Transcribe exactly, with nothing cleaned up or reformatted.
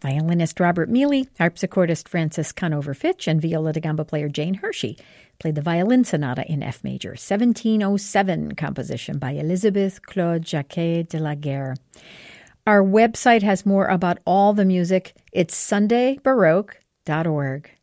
Violinist Robert Mealy, harpsichordist Francis Conover-Fitch, and viola da gamba player Jane Hershey played the Violin Sonata in F major, seventeen oh seven composition by Elizabeth Claude Jacquet de la Guerre. Our website has more about all the music. It's sunday baroque dot org.